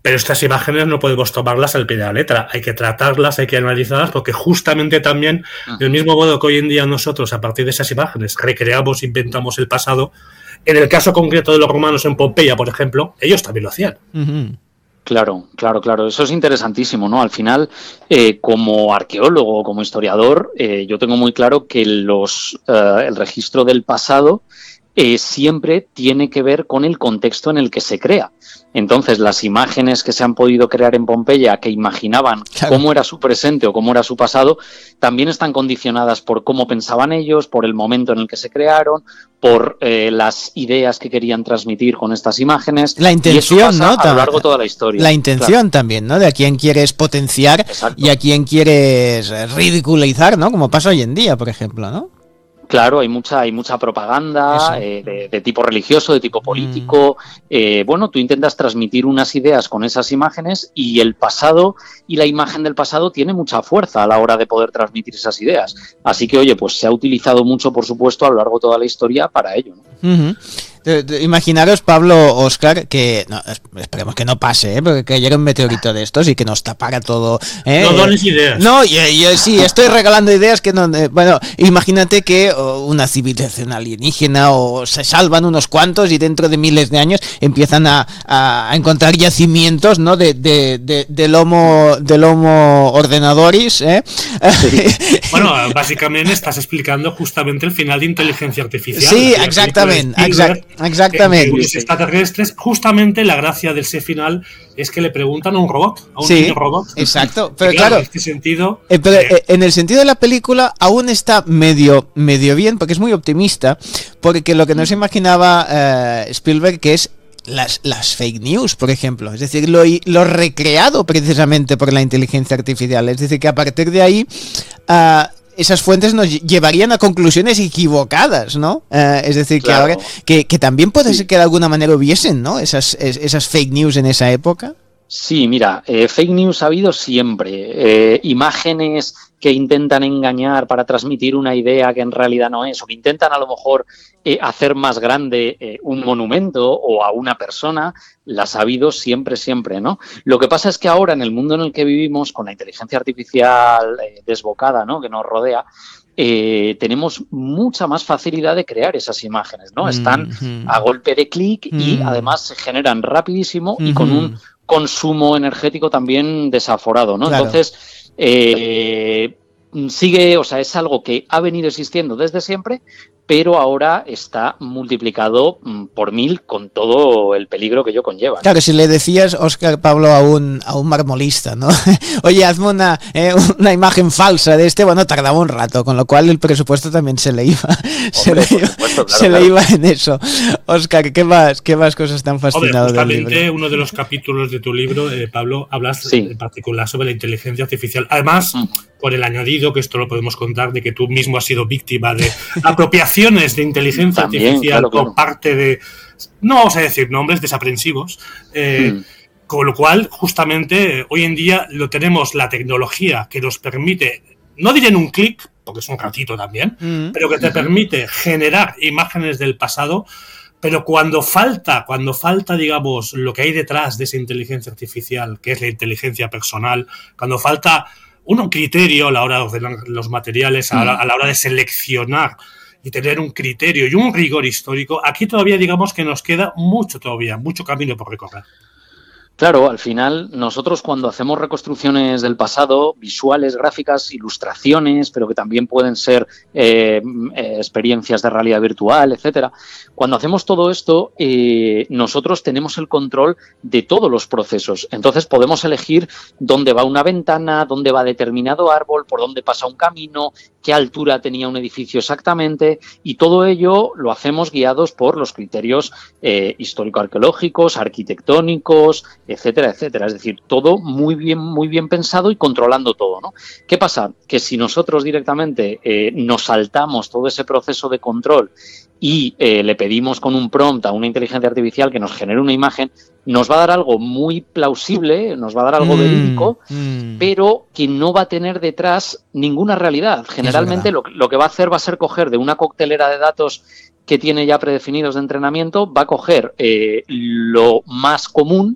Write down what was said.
Pero estas imágenes no podemos tomarlas al pie de la letra, hay que tratarlas, hay que analizarlas, porque justamente también, del mismo modo que hoy en día nosotros, a partir de esas imágenes, recreamos, inventamos el pasado, en el caso concreto de los romanos en Pompeya, por ejemplo, ellos también lo hacían. Claro. Eso es interesantísimo, ¿no? Al final, como arqueólogo, como historiador, yo tengo muy claro que el registro del pasado siempre tiene que ver con el contexto en el que se crea. Entonces, las imágenes que se han podido crear en Pompeya, que imaginaban cómo era su presente o cómo era su pasado, también están condicionadas por cómo pensaban ellos, por el momento en el que se crearon, por las ideas que querían transmitir con estas imágenes. La intención, ¿no? A lo largo de toda la historia. La intención también, ¿no? De a quién quieres potenciar. Exacto. Y a quién quieres ridiculizar, ¿no? Como pasa hoy en día, por ejemplo, ¿no? Claro, hay mucha propaganda de tipo religioso, de tipo político. Bueno, tú intentas transmitir unas ideas con esas imágenes y el pasado y la imagen del pasado tiene mucha fuerza a la hora de poder transmitir esas ideas. Así que, oye, pues se ha utilizado mucho, por supuesto, a lo largo de toda la historia para ello, ¿no? Imaginaros, Pablo, Óscar, que no, esperemos que no pase, porque cayera un meteorito de estos y que nos tapara todo. No dones ideas. No, yo sí, estoy regalando ideas que no. Bueno, imagínate que una civilización alienígena o se salvan unos cuantos y dentro de miles de años empiezan a encontrar yacimientos, ¿no? Del homo ordenadoris, ¿eh? Sí. Bueno, básicamente estás explicando justamente el final de Inteligencia Artificial. Sí, exactamente. Exactamente. Los extraterrestres, justamente la gracia de ese final es que le preguntan a un robot, a un niño robot. Exacto, pero claro, en este sentido, en el sentido de la película aún está medio bien, porque es muy optimista, porque lo que no se imaginaba Spielberg, que es las fake news, por ejemplo, es decir, lo recreado precisamente por la inteligencia artificial, es decir, que a partir de ahí esas fuentes nos llevarían a conclusiones equivocadas, ¿no? Es decir, claro, que ahora que también puede ser que de alguna manera hubiesen, ¿no? Esas fake news en esa época. Sí, mira, fake news ha habido siempre. Imágenes que intentan engañar para transmitir una idea que en realidad no es, o que intentan a lo mejor hacer más grande un monumento o a una persona, las ha habido siempre, ¿no? Lo que pasa es que ahora, en el mundo en el que vivimos, con la inteligencia artificial desbocada, ¿no?, que nos rodea, tenemos mucha más facilidad de crear esas imágenes, ¿no? Están a golpe de clic y además se generan rapidísimo y con un consumo energético también desaforado, ¿no? Claro. Entonces, sigue, o sea, es algo que ha venido existiendo desde siempre, pero ahora está multiplicado por 1000 con todo el peligro que ello conlleva, ¿no? Claro, si le decías, Óscar, Pablo, a un marmolista, ¿no? Oye, hazme una imagen falsa de bueno, tardaba un rato, con lo cual el presupuesto también se le iba. Hombre, se le iba en eso. Óscar, ¿qué más cosas te han fascinado del libro? Justamente uno de los capítulos de tu libro, Pablo, hablas en particular sobre la inteligencia artificial. Además, por el añadido, que esto lo podemos contar, de que tú mismo has sido víctima de apropiaciones de inteligencia artificial por parte de, no vamos a decir nombres, desaprensivos, con lo cual justamente hoy en día lo tenemos, la tecnología que nos permite, no diré en un clic, porque es un ratito también, pero que te permite generar imágenes del pasado, pero cuando falta, digamos, lo que hay detrás de esa inteligencia artificial, que es la inteligencia personal, cuando falta un criterio a la hora de ordenar los materiales, a la hora de seleccionar y tener un criterio y un rigor histórico, aquí todavía digamos que nos queda mucho camino por recorrer. Claro, al final nosotros cuando hacemos reconstrucciones del pasado, visuales, gráficas, ilustraciones, pero que también pueden ser experiencias de realidad virtual, etcétera. Cuando hacemos todo esto, nosotros tenemos el control de todos los procesos. Entonces podemos elegir dónde va una ventana, dónde va determinado árbol, por dónde pasa un camino, qué altura tenía un edificio exactamente, y todo ello lo hacemos guiados por los criterios histórico-arqueológicos, arquitectónicos, etcétera, etcétera. Es decir, todo muy bien pensado y controlando todo, ¿no? ¿Qué pasa? Que si nosotros directamente nos saltamos todo ese proceso de control y le pedimos con un prompt a una inteligencia artificial que nos genere una imagen, nos va a dar algo muy plausible, nos va a dar algo verídico, pero que no va a tener detrás ninguna realidad. Generalmente lo que va a hacer va a ser coger de una coctelera de datos que tiene ya predefinidos de entrenamiento, va a coger lo más común